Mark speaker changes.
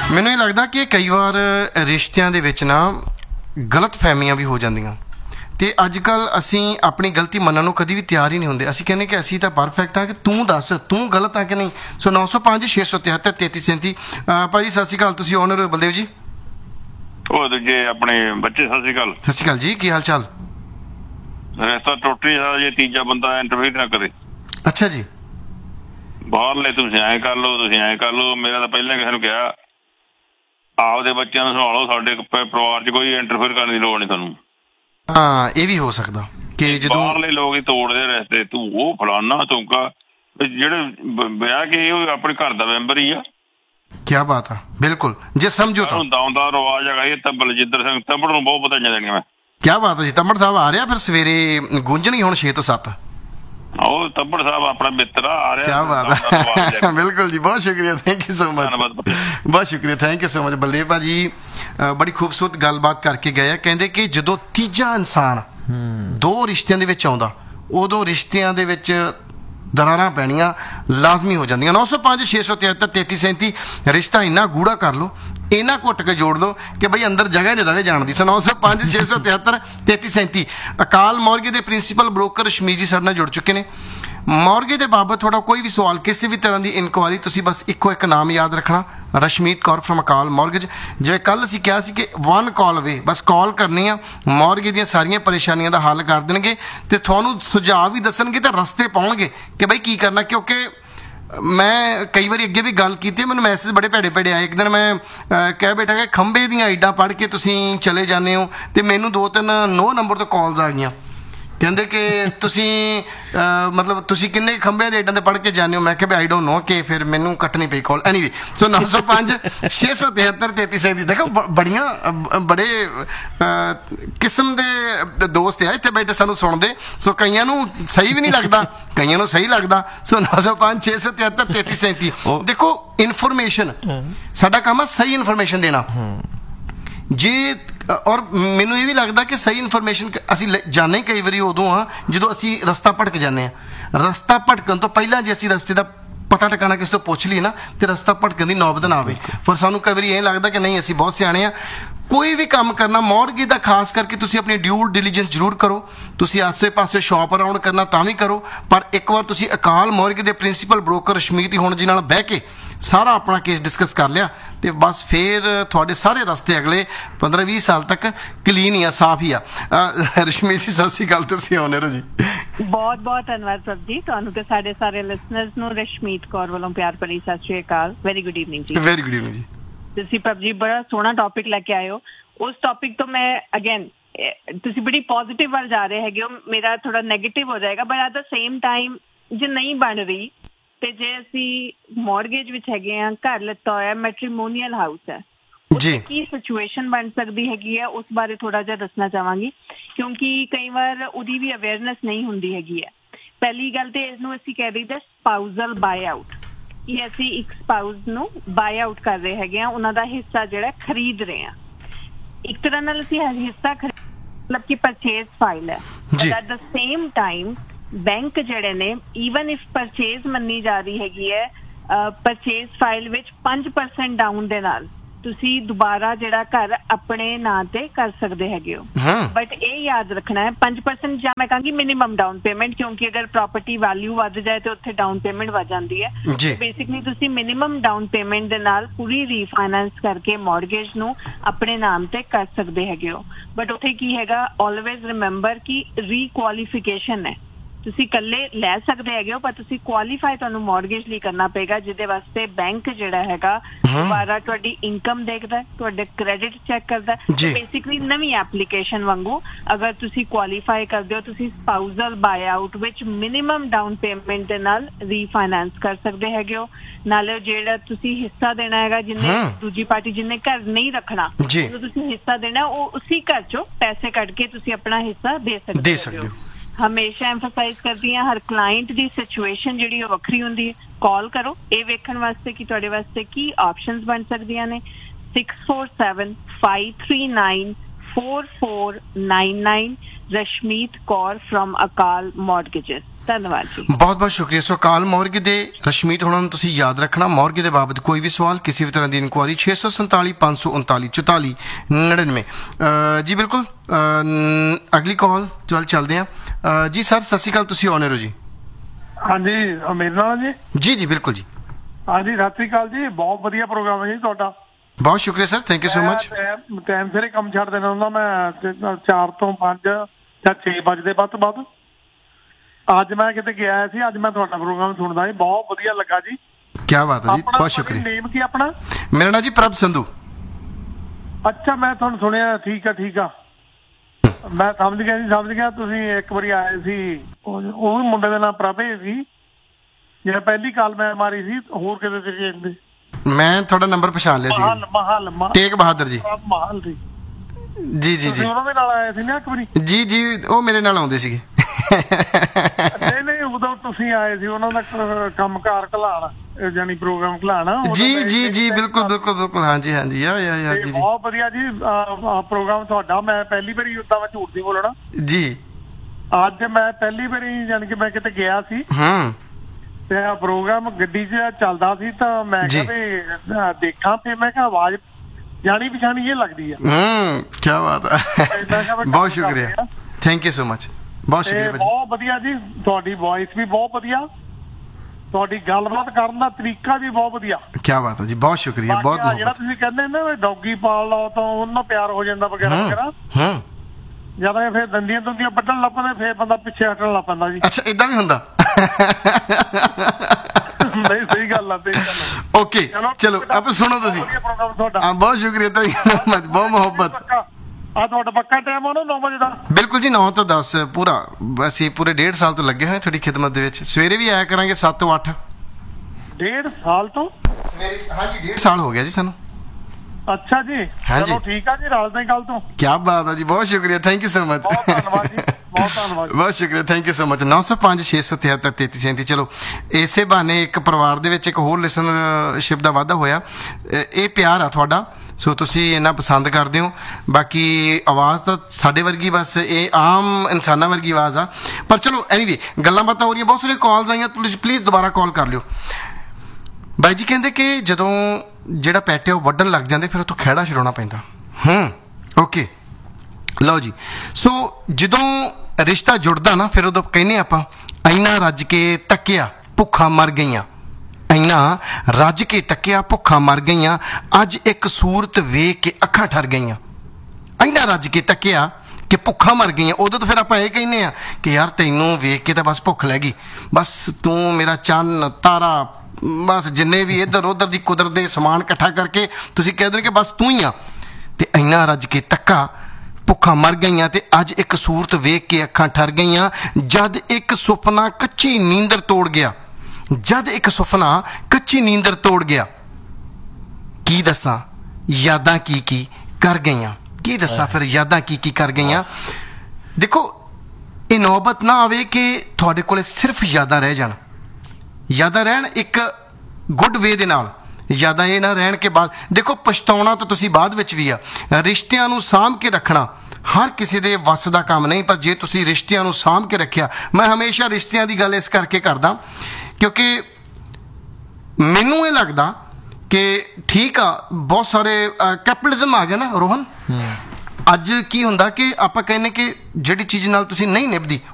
Speaker 1: ਮੈਨੂੰ ਇਹ ਲੱਗਦਾ ਕਿ ਕਈ ਵਾਰ ਰਿਸ਼ਤਿਆਂ ਦੇ ਵਿੱਚ ਨਾ ਗਲਤ ਫਹਿਮੀਆਂ ਵੀ ਹੋ ਜਾਂਦੀਆਂ ਤੇ ਅੱਜ ਕੱਲ ਅਸੀਂ ਆਪਣੀ ਗਲਤੀ ਮੰਨਣ ਨੂੰ ਕਦੀ ਵੀ ਤਿਆਰ ਹੀ ਨਹੀਂ ਹੁੰਦੇ। ਅਸੀਂ ਕਹਿੰਦੇ ਕਿ ਅਸੀਂ ਤਾਂ ਪਰਫੈਕਟ ਆ, ਕਿ ਤੂੰ ਦੱਸ ਤੂੰ ਗਲਤ ਆ ਕਿ ਨਹੀਂ। ਸੋ 905 673 3337 ਭਾਜੀ ਸਤਿ ਸ਼੍ਰੀ ਅਕਾਲ। ਤੁਸੀਂ ਓਨਰ ਬਲਦੇਵ ਜੀ?
Speaker 2: ਉਹ ਦੂਜੇ ਆਪਣੇ ਬੱਚੇ ਸਤਿ ਸ਼੍ਰੀ ਅਕਾਲ।
Speaker 1: ਸਤਿ ਸ਼੍ਰੀ ਅਕਾਲ ਜੀ, ਕੀ ਹਾਲ ਚਾਲ?
Speaker 2: ਰਸਤਾ ਟੁੱਟ ਨਹੀਂ ਸਕਦਾ ਜੇ ਤੀਜਾ ਬੰਦਾ ਇੰਟਰਵਿਊ ਨਾ ਕਰੇ।
Speaker 1: ਅੱਛਾ ਜੀ।
Speaker 2: ਬਾਹਰਲੇ ਤੁਸੀਂ ਐਂ ਕਰ ਲਓ, ਤੁਸੀਂ ਐਂ ਕਰ ਲਓ। ਮੇਰਾ ਤਾਂ ਪਹਿਲਾਂ ਕਿਸੇ ਨੂੰ ਕਿਹਾ ਆਪਦੇ ਬੱਚਿਆਂ ਨੂੰ ਸੰਭਾਲੋ, ਸਾਡੇ ਪਰਿਵਾਰ 'ਚ ਕੋਈ ਇੰਟਰਫੇਅਰ ਕਰਨ ਦੀ ਲੋੜ ਨਹੀਂ ਤੁਹਾਨੂੰ।
Speaker 1: ਹਾਂ ਇਹ ਵੀ ਹੋ ਸਕਦਾ ਕਿ ਜਦੋਂ
Speaker 2: ਬਾਹਰਲੇ ਲੋਕ ਹੀ ਤੋੜਦੇ ਰਸਤੇ, ਤੂੰ ਉਹ ਫਲਾਨਾ ਧੋਕਾ, ਜਿਹੜੇ ਵਿਆਹ ਕੇ ਉਹ ਆਪਣੇ ਘਰ ਦਾ ਮੈਂਬਰ ਹੀ ਆ।
Speaker 1: ਕਿਆ ਬਾਤ ਆ, ਬਿਲਕੁਲ ਜੇ ਸਮਝੋ ਤਾਂ
Speaker 2: ਦਾ ਰਿਵਾਜ ਹੈਗਾ ਇਹ ਤਾਂ ਬਲਜਿੰਦਰ ਸਿੰਘ ਤੱਬੜ ਨੂੰ ਬਹੁਤ ਵਧਾਈਆਂ ਦੇਣੀਆਂ ਮੈਂ।
Speaker 1: ਕਿਆ ਬਾਤ ਹੈ ਜੀ। ਤੱਬੜ ਸਾਹਿਬ ਆ ਰਿਹਾ ਫਿਰ ਸਵੇਰੇ ਗੂੰਜਣੀ ਹੁਣ 6 ਤੋਂ 7।
Speaker 2: ਉਹ ਤੱਬੜ ਸਾਹਿਬ ਆਪਣਾ ਮਿੱਤਰ ਆ ਰਿਹਾ।
Speaker 1: ਕਿਆ ਬਾਤ ਹੈ, ਬਿਲਕੁਲ ਜੀ, ਬਹੁਤ ਸ਼ੁਕਰੀਆ, ਥੈਂਕ ਯੂ ਸੋ ਮਚ, ਬਹੁਤ ਸ਼ੁਕਰੀਆ, thank you so much. Baldev ਭਾਜੀ ਬੜੀ ਖੂਬਸੂਰਤ ਗੱਲਬਾਤ ਕਰਕੇ ਗਏ ਆ। ਕਹਿੰਦੇ ਕਿ ਜਦੋਂ ਤੀਜਾ ਇਨਸਾਨ ਦੋ ਰਿਸ਼ਤਿਆਂ ਦੇ ਵਿੱਚ ਆਉਂਦਾ ਉਦੋਂ ਰਿਸ਼ਤਿਆਂ ਦੇ ਵਿੱਚ ਦਰਾਰਾਂ ਪੈਣੀਆਂ ਲਾਜ਼ਮੀ ਹੋ ਜਾਂਦੀਆਂ। 905 673 3337 ਰਿਸ਼ਤਾ ਇੰਨਾ ਗੂੜਾ ਕਰ ਲਓ, ਇੰਨਾ ਘੁੱਟ ਕੇ ਜੋੜ ਲਓ ਕਿ ਬਈ ਅੰਦਰ ਜਗ੍ਹਾ ਨਹੀਂ ਰਹੇ ਜਾਣ ਦੀ। 905 673 3337 ਅਕਾਲ ਮੌਰਗੇ ਦੇ ਪ੍ਰਿੰਸੀਪਲ ਬ੍ਰੋਕਰ ਰਸ਼ਮੀਤ ਜੀ ਸਾਡੇ ਨਾਲ ਜੁੜ ਚੁੱਕੇ ਨੇ। ਮੌਰਗੇ ਦੇ ਬਾਬਤ ਤੁਹਾਡਾ ਕੋਈ ਵੀ ਸਵਾਲ, ਕਿਸੇ ਵੀ ਤਰ੍ਹਾਂ ਦੀ ਇਨਕੁਆਇਰੀ, ਤੁਸੀਂ ਬਸ ਇੱਕੋ ਇੱਕ ਨਾਮ ਯਾਦ ਰੱਖਣਾ, ਰਸ਼ਮੀਤ ਕੌਰ ਫਰਮ ਅਕਾਲ ਮੌਰਗੇਜ। ਜਿਵੇਂ ਕੱਲ ਅਸੀਂ ਕਿਹਾ ਸੀ ਕਿ 1 ਕਾਲ ਅਵੇ, ਬਸ ਕਾਲ ਕਰਨੀ ਆ, ਮੌਰਗੇ ਦੀਆਂ ਸਾਰੀਆਂ ਪਰੇਸ਼ਾਨੀਆਂ ਦਾ ਹੱਲ ਕਰ ਦੇਣਗੇ ਤੇ ਤੁਹਾਨੂੰ ਸੁਝਾਅ ਵੀ ਦੱਸਣਗੇ ਤੇ ਰਸਤੇ ਪਾਉਣਗੇ ਕਿ ਬਈ ਕੀ ਕਰਨਾ। ਕਿਉਂਕਿ ਮੈਂ ਕਈ ਵਾਰੀ ਅੱਗੇ ਵੀ ਗੱਲ ਕੀਤੀ, ਮੈਨੂੰ ਮੈਸੇਜ ਬੜੇ ਭੈੜੇ ਭੈੜੇ ਆਏ। ਇੱਕ ਦਿਨ ਮੈਂ ਕਹਿ ਬੈਠਾ ਕਿ ਖੰਭੇ ਦੀਆਂ ਆਈਡਾਂ ਪੜ੍ਹ ਕੇ ਤੁਸੀਂ ਚਲੇ ਜਾਂਦੇ ਹੋ, ਤੇ ਮੈਨੂੰ 2-3 ਨੋ ਨੰਬਰ ਤੋਂ ਕਾਲਸ ਆ ਗਈਆਂ। ਕਹਿੰਦੇ ਕਿ ਤੁਸੀਂ ਮਤਲਬ ਤੁਸੀਂ ਕਿੰਨੇ ਖੰਭਿਆਂ ਦੇ ਆਈਡਾਂ ਤੇ ਪੜ੍ਹ ਕੇ ਜਾਂਦੇ ਹੋ। ਮੈਂ ਕਿਹਾ ਵੀ ਆਈ ਡੋਂਟ ਨੋ, ਕਿ ਫਿਰ ਮੈਨੂੰ ਕੱਟਣੀ ਪਈ ਕਾਲ। ਐਨੀਵੇ, ਸੋ 905 673 3337 ਦੇਖੋ ਬੜੀਆਂ ਬੜੇ ਕਿਸਮ ਦੇ ਦੋਸਤ ਆ ਇੱਥੇ ਬੈਠੇ ਸਾਨੂੰ ਸੁਣਦੇ। ਸੋ ਕਈਆਂ ਨੂੰ ਸਹੀ ਵੀ ਨਹੀਂ ਲੱਗਦਾ, ਕਈਆਂ ਨੂੰ ਸਹੀ ਲੱਗਦਾ। ਸੋ 905 673 3337 ਦੇਖੋ, ਇਨਫੋਰਮੇਸ਼ਨ ਸਾਡਾ ਕੰਮ ਆ, ਸਹੀ ਇਨਫੋਰਮੇਸ਼ਨ ਦੇਣਾ ਜੇ। ਔਰ ਮੈਨੂੰ ਇਹ ਵੀ ਲੱਗਦਾ ਕਿ ਸਹੀ ਇਨਫੋਰਮੇਸ਼ਨ ਅਸੀਂ ਜਾਣੇ ਕਈ ਵਾਰੀ ਉਦੋਂ ਆ ਜਦੋਂ ਅਸੀਂ ਰਸਤਾ ਭਟਕ ਜਾਂਦੇ ਹਾਂ। ਰਸਤਾ ਭਟਕਣ ਤੋਂ ਪਹਿਲਾਂ ਜੇ ਅਸੀਂ ਰਸਤੇ ਦਾ ਪਤਾ ਟਿਕਾਣਾ ਕਿਸੇ ਤੋਂ ਪੁੱਛ ਲਈਏ ਨਾ ਤੇ ਰਸਤਾ ਭਟਕਣ ਦੀ ਨੌਬਤ ਨਾ ਆਵੇ। ਪਰ ਸਾਨੂੰ ਕਈ ਵਾਰੀ ਇਹ ਲੱਗਦਾ ਕਿ ਨਹੀਂ, ਅਸੀਂ ਬਹੁਤ ਸਿਆਣੇ ਆ। ਕੋਈ ਵੀ ਕੰਮ ਕਰਨਾ ਮੌਰਗੇ ਦਾ ਖਾਸ ਕਰਕੇ ਤੁਸੀਂ ਆਪਣੀ ਡਿਊ ਡਿਲੀਜੈਂਸ ਜ਼ਰੂਰ ਕਰੋ। ਤੁਸੀਂ ਆਸੇ ਪਾਸੇ ਸ਼ਾਪ ਅਰਾਊਂਡ ਕਰਨਾ ਤਾਂ ਵੀ ਕਰੋ, ਪਰ ਇੱਕ ਵਾਰ ਤੁਸੀਂ ਅਕਾਲ ਮੌਰਗੇ ਦੇ ਪ੍ਰਿੰਸੀਪਲ ਬ੍ਰੋਕਰ ਰਸ਼ਮੀਤ ਹੁਣ ਜੀ ਨਾਲ ਬਹਿ ਕੇ ਸਾਰਾ ਆਪਣਾ ਕੇਸ ਡਿਸਕਸ ਕਰ ਲਿਆ ਤੇ ਬਸ ਫਿਰ ਤੁਹਾਡੇ ਸਾਰੇ ਰਸਤੇ ਅਗਲੇ 15-20 ਸਾਲ ਤੱਕ ਕਲੀਨ ਹੀ ਆ, ਸਾਫ਼ ਹੀ ਆ। ਰਸ਼ਮੀਤ ਜੀ ਸਤਿ ਸ਼੍ਰੀ ਅਕਾਲ, ਤੁਸੀਂ ਆਉਂਦੇ ਹੋ ਜੀ।
Speaker 3: ਬਹੁਤ ਬਹੁਤ ਧੰਨਵਾਦ ਸਰ ਜੀ, ਤੁਹਾਨੂੰ ਤੇ ਸਾਡੇ ਸਾਰੇ ਲਿਸਨਰਸ ਨੂੰ ਰਸ਼ਮੀਤ ਕੌਰ ਵੱਲੋਂ ਪਿਆਰ ਭਰੀ ਸਤਿ ਸ਼੍ਰੀ ਅਕਾਲ। ਵੈਰੀ ਗੁੱਡ ਈਵਨਿੰਗ ਜੀ।
Speaker 1: ਵੈਰੀ ਗੁੱਡ ਈਵਨਿੰਗ ਜੀ।
Speaker 3: ਤੁਸੀਂ ਪ੍ਰਭ ਜੀ ਬੜਾ ਸੋਹਣਾ ਟੌਪਿਕ ਲੈ ਕੇ ਆਏ ਹੋ। ਉਸ ਟੌਪਿਕ ਤੋਂ ਮੈਂ ਅਗੇਨ, ਤੁਸੀਂ ਬੜੀ ਪੋਜ਼ਿਟਿਵ ਵੱਲ ਜਾ ਰਹੇ ਹੈਗੇ ਹੋ, ਮੇਰਾ ਥੋੜਾ ਨੈਗੇਟਿਵ ਹੋ ਜਾਏਗਾ। But at the same time ਜੇ ਨਹੀਂ ਬਣ ਰਹੀ ਤੇ ਜੇ ਅਸੀਂ ਮੌਰਗੇਜ ਵਿੱਚ ਹੈਗੇ ਆ, ਘਰ ਲਿੱਤਾ ਹੋਇਆ, ਮੈਟਰੀਮੋਨੀਅਲ ਹਾਊਸ ਹੈ,
Speaker 1: ਜੀ
Speaker 3: ਕੀ ਸਿਚੁਏਸ਼ਨ ਬਣ ਸਕਦੀ ਹੈਗੀ ਹੈ, ਉਸ ਬਾਰੇ ਥੋੜਾ ਜਿਹਾ ਦੱਸਣਾ ਚਾਹਾਂਗੀ। ਕਿਉਂਕਿ ਕਈ ਵਾਰ ਉਹਦੀ ਵੀ ਅਵੇਅਰਨੈਸ ਨਹੀਂ ਹੁੰਦੀ ਹੈਗੀ ਹੈ। ਪਹਿਲੀ ਗੱਲ ਤੇ ਇਸਨੂੰ ਅਸੀਂ ਕਹਿ ਦਈਦਾ ਸਪਾਊਜ਼ਲ ਬਾਈ ਆਊਟ, ਕਿ ਅਸੀਂ ਇੱਕ ਸਪਾਊਜ਼ ਨੂੰ ਬਾਈ ਆਊਟ ਕਰ ਰਹੇ ਹੈਗੇ ਆ, ਉਹਨਾਂ ਦਾ ਹਿੱਸਾ ਜਿਹੜਾ ਖਰੀਦ ਰਹੇ ਆ। ਇੱਕ ਤਰ੍ਹਾਂ ਨਾਲ ਅਸੀਂ ਹਿੱਸਾ ਮਤਲਬ ਕਿ ਪਰਚੇਜ਼ ਫਾਈਲ ਹੈ। At the same time bank ਜਿਹੜੇ ਨੇ, ਈਵਨ ਇਫ ਪਰਚੇਜ਼ ਮੰਨੀ ਜਾ ਰਹੀ ਹੈਗੀ ਹੈ, ਪਰਚੇਜ਼ ਫਾਈਲ ਵਿੱਚ 5% ਡਾਊਨ ਦੇ ਨਾਲ ਤੁਸੀਂ ਦੁਬਾਰਾ ਜਿਹੜਾ ਘਰ ਆਪਣੇ ਨਾਂ ਤੇ ਕਰ ਸਕਦੇ ਹੈਗੇ ਹੋ। ਬਟ ਇਹ ਯਾਦ ਰੱਖਣਾ ਹੈ 5% ਜਾਂ ਮੈਂ ਕਹਾਂਗੀ ਮਿਨੀਮਮ ਡਾਊਨ ਪੇਮੈਂਟ, ਕਿਉਂਕਿ ਅਗਰ ਪ੍ਰਾਪਰਟੀ ਵੈਲਿਊ ਵੱਧ ਜਾਏ ਤੇ ਉੱਥੇ ਡਾਊਨ ਪੇਮੈਂਟ ਵੱਧ ਜਾਂਦੀ ਹੈ। ਬੇਸਿਕਲੀ ਤੁਸੀਂ ਮਿਨੀਮਮ ਡਾਊਨ ਪੇਮੈਂਟ ਦੇ ਨਾਲ ਪੂਰੀ ਰੀਫਾਈਨੈਂਸ ਕਰਕੇ ਮੌਰਗੇਜ ਨੂੰ ਆਪਣੇ ਨਾਮ ਤੇ ਕਰ ਸਕਦੇ ਹੈਗੇ ਹੋ। ਬਟ ਉੱਥੇ ਕੀ ਹੈਗਾ, ਆਲਵੇਜ਼ ਰਿਮੈਂਬਰ ਕਿ ਰੀਕੁਆਲੀਫਿਕੇਸ਼ਨ ਹੈ। ਤੁਸੀਂ ਇਕੱਲੇ ਲੈ ਸਕਦੇ ਹੈਗੇ ਹੋ, ਪਰ ਤੁਸੀਂ ਕੁਆਲੀਫਾਈ ਤੁਹਾਨੂੰ ਮੌਰਗੇਜ ਲਈ ਕਰਨਾ ਪਏਗਾ, ਜਿਹਦੇ ਵਾਸਤੇ ਬੈਂਕ ਜਿਹੜਾ ਹੈਗਾ ਦੁਬਾਰਾ ਤੁਹਾਡੀ ਇਨਕਮ ਦੇਖਦਾ, ਤੁਹਾਡੇ ਕ੍ਰੈਡਿਟ ਚੈੱਕ ਕਰਦਾ। ਬੇਸਿਕਲੀ ਨਵੀਂ ਐਪਲੀਕੇਸ਼ਨ ਵਾਂਗੂ ਅਗਰ ਤੁਸੀਂ ਕੁਆਲੀਫਾਈ ਕਰਦੇ ਹੋ, ਤੁਸੀਂ ਸਪਾਊਜ਼ਲ ਬਾਈ ਆਊਟ ਵਿੱਚ ਮਿਨੀਮਮ ਡਾਊਨ ਪੇਮੈਂਟ ਦੇ ਨਾਲ ਰੀਫਾਈਨੈਂਸ ਕਰ ਸਕਦੇ ਹੈਗੇ ਹੋ। ਨਾਲੇ ਜਿਹੜਾ ਤੁਸੀਂ ਹਿੱਸਾ ਦੇਣਾ ਹੈਗਾ, ਜਿਹਨੇ ਦੂਜੀ ਪਾਰਟੀ ਜਿਹਨੇ ਘਰ ਨਹੀਂ ਰੱਖਣਾ, ਜਦੋਂ ਤੁਸੀਂ ਹਿੱਸਾ ਦੇਣਾ ਉਹ ਉਸੇ ਘਰ ਚੋਂ ਪੈਸੇ ਕੱਢ ਕੇ ਤੁਸੀਂ ਆਪਣਾ ਹਿੱਸਾ ਦੇ ਸਕਦੇ ਹੋ। ਹਮੇਸ਼ਾ ਐਮਫਸਾਈਜ਼ ਕਰਦੀ ਹਾਂ, ਹਰ ਕਲਾਇੰਟ ਦੀ ਸਿਚੁਏਸ਼ਨ ਜਿਹੜੀ ਉਹ ਵੱਖਰੀ ਹੁੰਦੀ ਹੈ। ਕਾਲ ਕਰੋ ਇਹ ਵੇਖਣ ਵਾਸਤੇ ਕਿ ਤੁਹਾਡੇ ਵਾਸਤੇ ਕੀ ਆਪਸ਼ਨਸ ਬਣ ਸਕਦੀਆਂ ਨੇ। 647-539-4499 ਰਸ਼ਮੀਤ ਕੌਰ ਫਰਮ ਅਕਾਲ ਮੌਰਗੇਜਸ। ਧੰਨਵਾਦ ਜੀ।
Speaker 1: ਬਹੁਤ ਬਹੁਤ ਸ਼ੁਕਰੀਆ। ਸੋ ਅਕਾਲ ਮੌਰਗੇ ਦੇ ਰਸ਼ਮੀਤ ਹੋਣਾ ਨੂੰ ਤੁਸੀਂ ਯਾਦ ਰੱਖਣਾ, ਮੌਰਗੇ ਦੇ ਬਾਬਤ ਕੋਈ ਵੀ ਸਵਾਲ, ਕਿਸੇ ਵੀ ਤਰ੍ਹਾਂ ਦੀ ਇਨਕੁਆਇਰੀ 647 539 44 99। ਜੀ ਬਿਲਕੁਲ, ਅਗਲੀ ਕਾਲ ਚੱਲਦੇ ਹਾਂ ਜੀ। ਸਰ ਸਤਿ ਸ਼੍ਰੀ ਅਕਾਲ, ਤੁਸੀਂ ਆਨਰ ਹੋ ਜੀ।
Speaker 4: ਹਾਂਜੀ ਮੇਰੇ ਨਾਲ ਜੀ।
Speaker 1: ਜੀ ਜੀ ਬਿਲਕੁਲ ਜੀ।
Speaker 4: ਹਾਂਜੀ ਸਤਿ ਸ੍ਰੀ ਅਕਾਲ ਜੀ, ਬਹੁਤ ਵਧੀਆ ਪ੍ਰੋਗਰਾਮ ਹੈ ਜੀ ਤੁਹਾਡਾ।
Speaker 1: ਬਹੁਤ ਸ਼ੁਕਰੀਆ sir, thank you so much.
Speaker 4: Time ਸਿਰੇ ਕੰਮ ਛੱਡ ਦੇਣਾ ਹੁੰਦਾ ਮੈਂ, 4 ਤੋਂ 5 ਜਾਂ 6 ਵਜੇ ਵੱਧ ਤੋਂ ਵੱਧ। ਅੱਜ ਮੈਂ ਕਿਤੇ ਗਿਆ ਸੀ, ਅੱਜ ਮੈਂ ਤੁਹਾਡਾ ਪ੍ਰੋਗਰਾਮ ਸੁਣਦਾ ਜੀ, ਬਹੁਤ ਵਧੀਆ ਲੱਗਾ ਜੀ।
Speaker 1: ਕੀ ਬਾਤ ਹੈ ਜੀ, ਬਹੁਤ ਸ਼ੁਕਰੀਆ।
Speaker 4: ਨੇਮ ਕੀ ਆਪਣਾ?
Speaker 1: ਮੇਰਾ ਨਾਮ ਜੀ ਪ੍ਰਭ ਸੰਧੂ।
Speaker 4: ਅੱਛਾ, ਮੈਂ ਤੁਹਾਨੂੰ ਸੁਣਿਆ, ਠੀਕ ਆ। ਮੈਂ ਸਮਝ ਗਿਆ ਤੁਸੀਂ ਇੱਕ ਵਾਰੀ ਆਏ ਸੀ, ਉਹ ਵੀ ਮੁੰਡੇ ਦਾ ਨਾਮ ਪ੍ਰਭ ਸੀ, ਜਿਹੜਾ ਪਹਿਲੀ ਕਾਲ ਮੈਂ ਮਾਰੀ ਸੀ, ਹੋਰ ਕਿਤੇ ਤੇ
Speaker 1: ਮੈਂ ਤੁਹਾਡਾ ਨੰਬਰ ਪਛਾਣ ਲਿਆ ਸੀ।
Speaker 4: ਮਹਾਲ
Speaker 1: ਤੇਗ ਬਹਾਦਰ ਜੀ।
Speaker 4: ਮਹਾਲ ਜੀ।
Speaker 1: ਜੀ ਜੀ ਜੀ
Speaker 4: ਉਹਨਾਂ ਦੇ ਨਾਲ ਆਏ ਸੀ ਨਾ ਇੱਕ ਵਾਰੀ?
Speaker 1: ਜੀ ਜੀ, ਉਹ ਮੇਰੇ ਨਾਲ ਆਉਂਦੇ ਸੀਗੇ।
Speaker 4: ਨਹੀਂ ਉਦੋਂ ਤੁਸੀਂ ਆਏ ਸੀ, ਉਹਨਾਂ ਦਾ ਕੰਮਕਾਰ ਘਲਾਣਾ, ਜਾਨੀ ਪ੍ਰੋਗਰਾਮ ਘਲਾਣਾ।
Speaker 1: ਜੀ ਜੀ ਜੀ ਬਿਲਕੁਲ, ਹਾਂਜੀ ਹਾਂਜੀ ਜੀ।
Speaker 4: ਬਹੁਤ ਵਧੀਆ ਜੀ ਪ੍ਰੋਗਰਾਮ ਤੁਹਾਡਾ। ਮੈਂ ਪਹਿਲੀ ਵਾਰੀ ਉਦਾਂ ਮੈਂ ਝੂਠ ਨਹੀਂ ਬੋਲਣਾ
Speaker 1: ਜੀ।
Speaker 4: ਅੱਜ ਮੈਂ ਪਹਿਲੀ ਵਾਰੀ ਜਾਨੀ ਕਿ ਮੈਂ ਕਿਤੇ ਗਿਆ ਸੀ ਤੇ ਪ੍ਰੋਗਰਾਮ ਗੱਡੀ 'ਚ ਚੱਲਦਾ ਸੀ, ਤਾਂ ਮੈਂ ਕਿਹਾ ਵੀ ਦੇਖਾਂ, ਫਿਰ ਮੈਂ ਕਿਹਾ ਆਵਾਜ਼ ਜਾਣੀ ਪਛਾਣੀ ਇਹ ਲੱਗਦੀ ਆ।
Speaker 1: ਕੀ ਬਾਤ ਹੈ, ਬਹੁਤ ਸ਼ੁਕਰੀਆ, ਥੈਂਕ ਯੂ ਸੋ ਮਚ, ਬਹੁਤ ਸ਼ੁਕਰੀਆ।
Speaker 4: ਬਹੁਤ ਵਧੀਆ ਜੀ, ਤੁਹਾਡੀ ਵੌਇਸ ਵੀ ਬਹੁਤ ਵਧੀਆ, ਤੁਹਾਡੀ ਗੱਲਬਾਤ ਕਰਨ ਦਾ ਤਰੀਕਾ ਵੀ ਬਹੁਤ ਵਧੀਆ।
Speaker 1: ਕੀ ਬਾਤ ਹੈ ਜੀ, ਬਹੁਤ ਸ਼ੁਕਰੀਆ। ਬਹੁਤ
Speaker 4: ਜਿਹੜਾ ਤੁਸੀਂ ਕਹਿੰਦੇ ਨਾ ਡੌਗੀ ਪਾਲ ਲਓ ਤਾਂ ਉਹਨਾਂ ਪਿਆਰ ਹੋ ਜਾਂਦਾ ਵਗੈਰਾ ਜਦੋਂ ਫਿਰ ਦੰਦੀਆਂ ਵੱਢਣ ਲੱਗ ਪੈਂਦੇ, ਫਿਰ ਬੰਦਾ ਪਿੱਛੇ ਹਟਣ ਲੱਗ ਪੈਂਦਾ ਜੀ।
Speaker 1: ਅੱਛਾ, ਏਦਾਂ ਵੀ ਹੁੰਦਾ?
Speaker 4: ਨਹੀਂ, ਸਹੀ ਗੱਲ ਆ।
Speaker 1: ਓਕੇ, ਚਲੋ ਆਪ ਸੁਣੋ ਤੁਸੀਂ। ਬਹੁਤ ਸ਼ੁਕਰੀਆ, ਬਹੁਤ ਮੁਹੱਬਤ।
Speaker 4: ਆ ਤੁਹਾਡਾ ਪੱਕਾ ਟਾਈਮ ਆ ਨਾ 9 ਵਜੇ ਦਾ?
Speaker 1: ਬਿਲਕੁਲ ਜੀ, 9 ਤੋਂ 10 ਪੂਰਾ। ਅਸੀਂ ਪੂਰੇ 1.5 ਸਾਲ ਤੋਂ ਲੱਗੇ ਹੋਏ ਤੁਹਾਡੀ ਖਿਦਮਤ ਦੇ ਵਿੱਚ। ਸਵੇਰੇ ਵੀ ਆਇਆ ਕਰਾਂਗੇ 7 ਤੋਂ 8।
Speaker 4: 1.5 ਸਾਲ ਤੋਂ?
Speaker 1: ਹਾਂਜੀ, 1.5 ਸਾਲ ਹੋ ਗਿਆ ਜੀ ਸਾਨੂੰ।
Speaker 4: ਅੱਛਾ ਜੀ, ਚਲੋ ਠੀਕ ਆ ਜੀ, ਰਲਦੇ ਕੱਲ ਤੋਂ।
Speaker 1: ਕੀ ਬਾਤ ਹੈ ਜੀ, ਬਹੁਤ ਸ਼ੁਕਰੀਆ, ਥੈਂਕ ਯੂ ਸੋ ਮਚ।
Speaker 4: ਬਹੁਤ ਧੰਨਵਾਦ ਜੀ, ਬਹੁਤ ਧੰਨਵਾਦ,
Speaker 1: ਬਹੁਤ ਸ਼ੁਕਰੀਆ, ਥੈਂਕ ਯੂ ਸੋ ਮਚ। 905 673 3337। ਚਲੋ ਇਸੇ ਬਹਾਨੇ ਇੱਕ ਪਰਿਵਾਰ ਦੇ ਵਿੱਚ ਇੱਕ ਹੋਰ ਲਿਸਨਰਸ਼ਿਪ ਦਾ ਵਾਧਾ ਹੋਇਆ। ਇਹ ਪਿਆਰ ਆ ਤੁਹਾਡਾ, ਸੋ ਤੁਸੀਂ ਇੰਨਾ ਪਸੰਦ ਕਰਦੇ ਹੋ। ਬਾਕੀ ਆਵਾਜ਼ ਤਾਂ ਸਾਡੇ ਵਰਗੀ, ਬਸ ਇਹ ਆਮ ਇਨਸਾਨਾਂ ਵਰਗੀ ਆਵਾਜ਼ ਆ। ਪਰ ਚਲੋ ਐਨੀਵੇ, ਗੱਲਾਂ ਬਾਤਾਂ ਹੋ ਰਹੀਆਂ, ਬਹੁਤ ਸਾਰੀਆਂ ਕਾਲਸ ਆਈਆਂ, ਪਲੀਜ਼ ਦੁਬਾਰਾ ਕਾਲ ਕਰ ਲਿਓ। ਬਾਈ ਜੀ ਕਹਿੰਦੇ ਕਿ ਜਦੋਂ ਜਿਹੜਾ ਪੈਟ ਹੈ ਉਹ ਵੱਢਣ ਲੱਗ ਜਾਂਦੇ, ਫਿਰ ਉੱਥੋਂ ਖਹਿੜਾ ਛਡਾਉਣਾ ਪੈਂਦਾ। ਓਕੇ, ਲਓ ਜੀ। ਸੋ ਜਦੋਂ ਰਿਸ਼ਤਾ ਜੁੜਦਾ ਨਾ, ਫਿਰ ਉਦੋਂ ਕਹਿੰਦੇ ਆਪਾਂ, ਇੰਨਾ ਰੱਜ ਕੇ ਤੱਕਿਆ ਭੁੱਖਾ ਮਰ ਗਈਆਂ, ਇੰਨਾ ਰੱਜ ਕੇ ਤੱਕਿਆ ਭੁੱਖਾ ਮਰ ਗਈਆਂ, ਅੱਜ ਇੱਕ ਸੂਰਤ ਵੇਖ ਕੇ ਅੱਖਾਂ ਠਰ ਗਈਆਂ। ਇੰਨਾ ਰੱਜ ਕੇ ਤੱਕਿਆ ਕਿ ਭੁੱਖਾ ਮਰ ਗਈਆਂ। ਉਦੋਂ ਤਾਂ ਫਿਰ ਆਪਾਂ ਇਹ ਕਹਿੰਦੇ ਆ ਕਿ ਯਾਰ ਤੈਨੂੰ ਵੇਖ ਕੇ ਤਾਂ ਬਸ ਭੁੱਖ ਲੈ ਗਈ, ਬਸ ਤੂੰ ਮੇਰਾ ਚੰਨ ਤਾਰਾ, ਬਸ ਜਿੰਨੇ ਵੀ ਇੱਧਰ ਉੱਧਰ ਦੀ ਕੁਦਰਤ ਦੇ ਸਮਾਨ ਇਕੱਠਾ ਕਰਕੇ ਤੁਸੀਂ ਕਹਿ ਦਿੰਦੇ ਕਿ ਬਸ ਤੂੰ ਹੀ ਆ। ਤੇ ਇੰਨਾ ਰੱਜ ਕੇ ਤੱਕਾ ਭੁੱਖਾ ਮਰ ਗਈਆਂ, ਤੇ ਅੱਜ ਇੱਕ ਸੂਰਤ ਵੇਖ ਕੇ ਅੱਖਾਂ ਠਰ ਗਈਆਂ। ਜਦ ਇੱਕ ਸੁਪਨਾ ਕੱਚੀ ਨੀਂਦਰ ਤੋੜ ਗਿਆ, ਜਦ ਇੱਕ ਸੁਪਨਾ ਕੱਚੀ ਨੀਂਦਰ ਤੋੜ ਗਿਆ, ਕੀ ਦੱਸਾਂ ਯਾਦਾਂ ਕੀ ਕਰ ਗਈਆਂ, ਕੀ ਦੱਸਾਂ ਫਿਰ ਯਾਦਾਂ ਕੀ ਕਰ ਗਈਆਂ। ਦੇਖੋ, ਇਹ ਨੌਬਤ ਨਾ ਆਵੇ ਕਿ ਤੁਹਾਡੇ ਕੋਲੇ ਸਿਰਫ ਯਾਦਾਂ ਰਹਿ ਜਾਣ। ਯਾਦਾਂ ਰਹਿਣ ਇੱਕ ਗੁੱਡ ਵੇ ਦੇ ਨਾਲ, ਯਾਦਾਂ ਇਹ ਨਾ ਰਹਿਣ ਕਿ ਬਾਅਦ ਦੇਖੋ ਪਛਤਾਉਣਾ ਤਾਂ ਤੁਸੀਂ ਬਾਅਦ ਵਿੱਚ ਵੀ ਆ। ਰਿਸ਼ਤਿਆਂ ਨੂੰ ਸਾਂਭ ਕੇ ਰੱਖਣਾ ਹਰ ਕਿਸੇ ਦੇ ਵੱਸ ਦਾ ਕੰਮ ਨਹੀਂ, ਪਰ ਜੇ ਤੁਸੀਂ ਰਿਸ਼ਤਿਆਂ ਨੂੰ ਸਾਂਭ ਕੇ ਰੱਖਿਆ, ਮੈਂ ਹਮੇਸ਼ਾ ਰਿਸ਼ਤਿਆਂ ਦੀ ਗੱਲ ਇਸ ਕਰਕੇ ਕਰਦਾ ਕਿਉਂਕਿ ਮੈਨੂੰ ਇਹ ਲੱਗਦਾ ਕਿ ਠੀਕ ਆ, ਬਹੁਤ ਸਾਰੇ ਕੈਪੀਟਲਿਜ਼ਮ ਆ ਗਿਆ ਨਾ ਰੋਹਨ। ਅੱਜ ਕੀ ਹੁੰਦਾ ਕਿ ਆਪਾਂ ਕਹਿੰਦੇ ਕਿ ਜਿਹੜੀ ਚੀਜ਼ ਨਾਲ ਤੁਸੀਂ ਨਹੀਂ ਨਿਭਦੀ